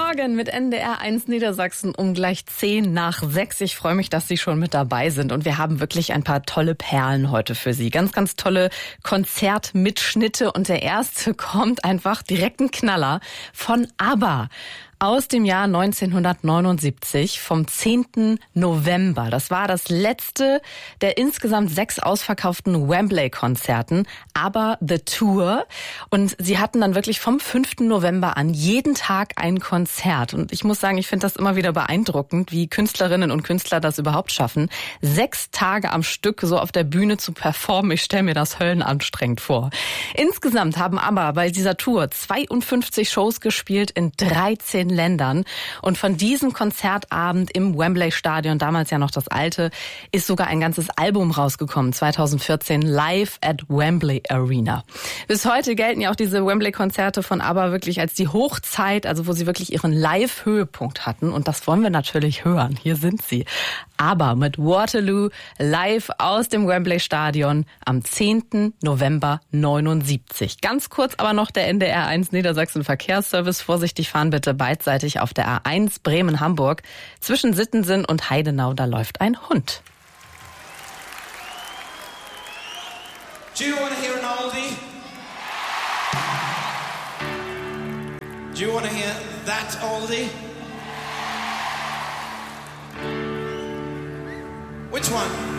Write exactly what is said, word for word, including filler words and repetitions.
Morgen mit N D R eins Niedersachsen um gleich zehn nach sechs. Ich freue mich, dass Sie schon mit dabei sind und wir haben wirklich ein paar tolle Perlen heute für Sie. Ganz, ganz tolle Konzertmitschnitte und der erste kommt einfach direkt ein Knaller von ABBA. Aus dem Jahr neunzehnhundertneunundsiebzig vom zehnten November. Das war das letzte der insgesamt sechs ausverkauften Wembley-Konzerten, ABBA The Tour. Und sie hatten dann wirklich vom fünften November an jeden Tag ein Konzert. Und ich muss sagen, ich finde das immer wieder beeindruckend, wie Künstlerinnen und Künstler das überhaupt schaffen, sechs Tage am Stück so auf der Bühne zu performen. Ich stelle mir das höllenanstrengend vor. Insgesamt haben ABBA bei dieser Tour zweiundfünfzig Shows gespielt in dreizehn Ländern. Und von diesem Konzertabend im Wembley-Stadion, damals ja noch das alte, ist sogar ein ganzes Album rausgekommen, zweitausendvierzehn, Live at Wembley Arena. Bis heute gelten ja auch diese Wembley-Konzerte von ABBA wirklich als die Hochzeit, also wo sie wirklich ihren Live-Höhepunkt hatten. Und das wollen wir natürlich hören. Hier sind sie. ABBA mit Waterloo live aus dem Wembley-Stadion am zehnten November neunundsiebzig. Ganz kurz aber noch der N D R eins Niedersachsen Verkehrsservice. Vorsichtig fahren bitte beidseitig auf der A eins Bremen-Hamburg. Zwischen Sittensen und Heidenau, da läuft ein Hund. Do you want to hear an oldie? Do you want to hear that oldie? Which one?